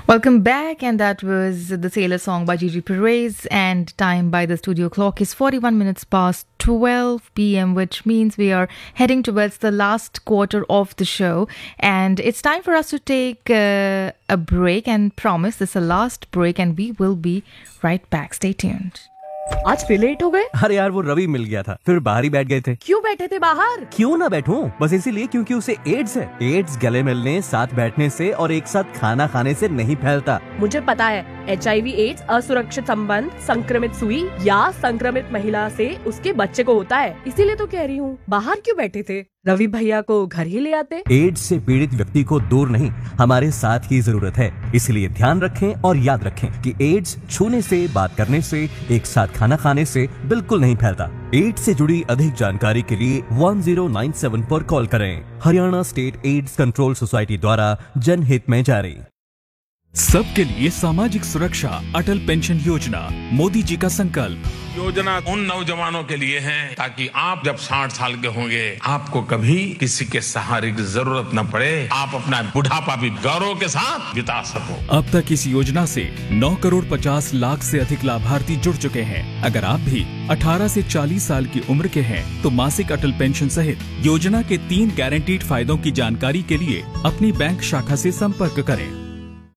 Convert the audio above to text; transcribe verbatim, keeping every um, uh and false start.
Welcome back, and that was the Sailor song by Gigi Perez. And time by the studio clock is forty-one minutes past twelve p.m., which means we are heading towards the last quarter of the show. And it's time for us to take uh, a break, and promise this is the last break, and we will be right back. Stay tuned. आज फिर late हो गए? अरे यार वो रवि मिल गया था, फिर बाहर ही बैठ गए थे। क्यों बैठे थे बाहर? क्यों ना बैठूं, बस इसीलिए क्योंकि उसे एड्स है। एड्स गले मिलने, साथ बैठने से और एक साथ खाना खाने से नहीं फैलता। मुझे पता है, एच आई वी एड्स असुरक्षित संबंध, संक्रमित सुई या संक्रमित महिला से उसके बच्चे को होता है। इसीलिए तो कह रही हूँ, बाहर क्यों बैठे थे? रवि भैया को घर ही ले आते। एड्स से पीड़ित व्यक्ति को दूर नहीं, हमारे साथ ही जरूरत है। इसलिए ध्यान रखें और याद रखें कि एड्स छूने से, बात करने से, एक साथ खाना खाने से बिल्कुल नहीं फैलता। एड्स से जुड़ी अधिक जानकारी के लिए वन ज़ीरो नाइन सेवन पर कॉल करें। Haryana state AIDS control society द्वारा जनहित में जारी। सबके लिए सामाजिक सुरक्षा, अटल पेंशन योजना, मोदी जी का संकल्प। योजना उन नौजवानों के लिए है ताकि आप जब साठ साल के होंगे आपको कभी किसी के सहारे की जरूरत न पड़े, आप अपना बुढ़ापा भी गौरव के साथ बिता सको। अब तक इस योजना से नौ करोड़ पचास लाख से अधिक लाभार्थी जुड़ चुके हैं। अगर आप भी अठारह से चालीस साल की उम्र के हैं तो मासिक अटल पेंशन सहित योजना के तीन गारंटीड फायदों की जानकारी के लिए अपनी बैंक शाखा से संपर्क करें।